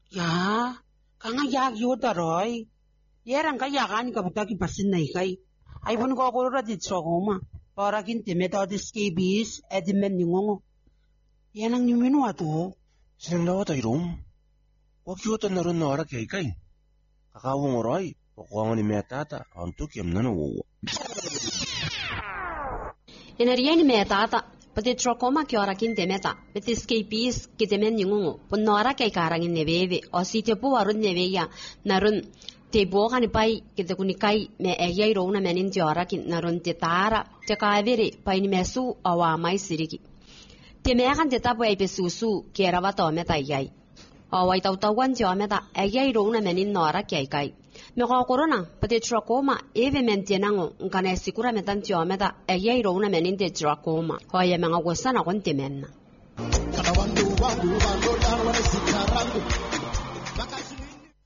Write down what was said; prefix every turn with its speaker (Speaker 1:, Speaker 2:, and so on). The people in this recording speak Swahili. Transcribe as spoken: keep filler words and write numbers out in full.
Speaker 1: Ya, kanga yak yuta roy. Yerang kaya kan ka butaki pasin na ikay. Ay pun ko ko radit so goma. Para kinti methodist K B S edimen ningongo. Yan ang nimino ato.
Speaker 2: Sinang lawa tayo rom. Wag yuta na ron na ara kay kay. Kakawang oray. Pakuangan ni metata. Antuk yam na nawawa.
Speaker 3: Inariyan ni metata. Pati trokoma ki ora kin temeta. Pati skapis ki temen ningungu. Punora kay karangin neveve. O si te po warun neveya. Narun te boka ni pai ki te kunikai me eyay rona menin te ora kin narun te tara. Te kaevere pai ni mesu awa mai siriki. Te mekan te tapo ay pesusu ki erawa to meta eyay. Away tau tawan te ometa eyay rona menin nora kay kay. Me ko corona pati trokoma eve mentenango ngane sikura metan te ometa eyay rona menin te trokoma. Hoye menga gosana kon temenna.